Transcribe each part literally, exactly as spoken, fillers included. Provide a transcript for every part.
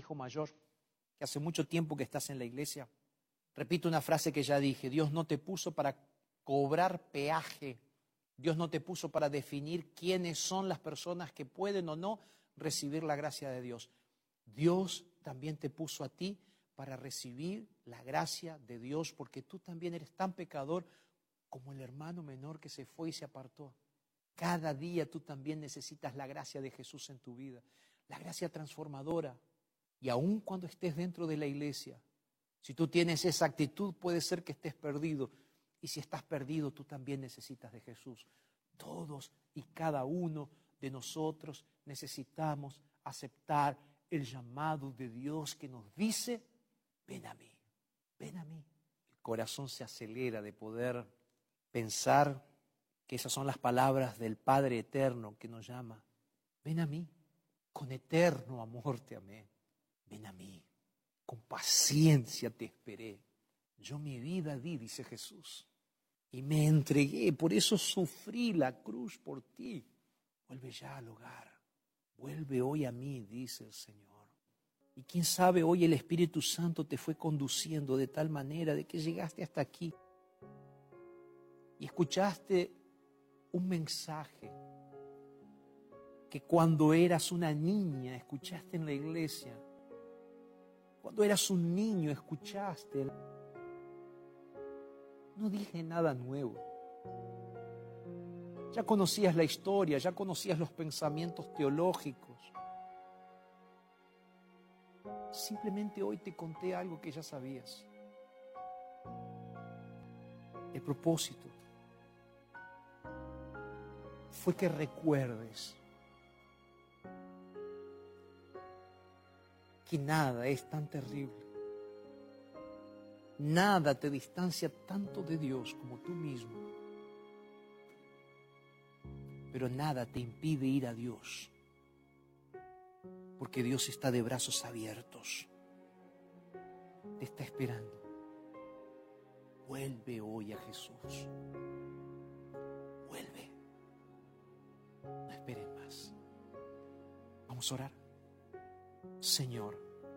hijo mayor, que hace mucho tiempo que estás en la iglesia, repito una frase que ya dije: Dios no te puso para cobrar peaje. Dios no te puso para definir quiénes son las personas que pueden o no recibir la gracia de Dios. Dios también te puso a ti para recibir la gracia de Dios, porque tú también eres tan pecador como el hermano menor que se fue y se apartó. Cada día tú también necesitas la gracia de Jesús en tu vida, la gracia transformadora. Y aun cuando estés dentro de la iglesia, si tú tienes esa actitud, puede ser que estés perdido. Y si estás perdido, tú también necesitas de Jesús. Todos y cada uno de nosotros necesitamos aceptar el llamado de Dios que nos dice: ven a mí, ven a mí. El corazón se acelera de poder pensar que esas son las palabras del Padre eterno que nos llama. Ven a mí, con eterno amor te amé. Ven a mí, con paciencia te esperé. Yo mi vida di, dice Jesús, y me entregué, por eso sufrí la cruz por ti. Vuelve ya al hogar, vuelve hoy a mí, dice el Señor. Y quién sabe, hoy el Espíritu Santo te fue conduciendo de tal manera de que llegaste hasta aquí y escuchaste un mensaje que cuando eras una niña escuchaste en la iglesia. Cuando eras un niño escuchaste. No dije nada nuevo. Ya conocías la historia, ya conocías los pensamientos teológicos. Simplemente hoy te conté algo que ya sabías. El propósito fue que recuerdes que nada es tan terrible, nada te distancia tanto de Dios como tú mismo, pero nada te impide ir a Dios, porque Dios está de brazos abiertos, te está esperando. Vuelve hoy a Jesús, vuelve, no esperes más. Vamos a orar. Señor,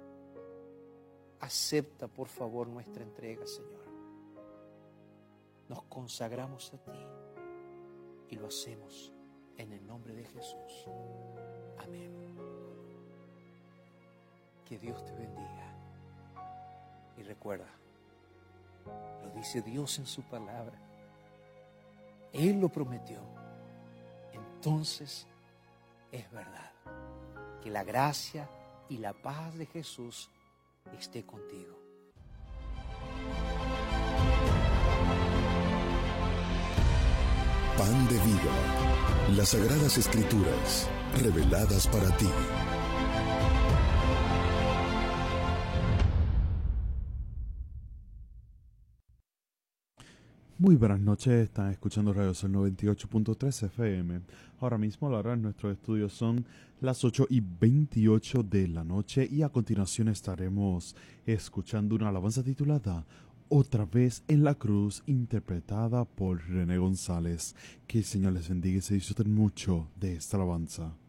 acepta por favor nuestra entrega, Señor. Nos consagramos a ti y lo hacemos en el nombre de Jesús. Amén. Que Dios te bendiga. Y recuerda, lo dice Dios en su palabra. Él lo prometió. Entonces es verdad. Que la gracia y la paz de Jesús esté contigo. Pan de vida. Las Sagradas Escrituras, reveladas para ti. Muy buenas noches, están escuchando Radio Sol noventa y ocho punto tres F M. Ahora mismo la hora en nuestros estudios son las ocho y veintiocho de la noche y a continuación estaremos escuchando una alabanza titulada Otra vez en la cruz, interpretada por René González. Que el Señor les bendiga y se disfruten mucho de esta alabanza.